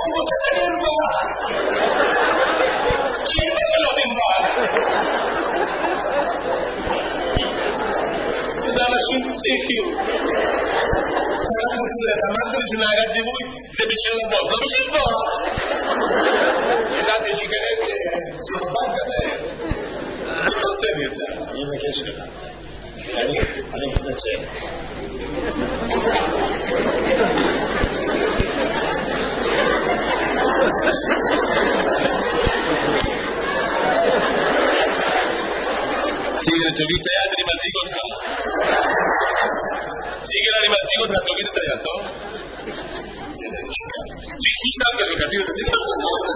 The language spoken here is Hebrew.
אנשים פסיכיים. אמרתי בשביל להגעת דיבוי, זה בשביל לבוא, לא בשביל לבוא. ידעתי שיכנס צורבן כזה. אני רוצה לי את זה. אני מבקש לך. אני מתנצל. סיגר, תוריד את היד, אני מזיג אותך. סיגר, אני מזיג אותך, תוריד את היד, טוב? שמת שלך, תגיד.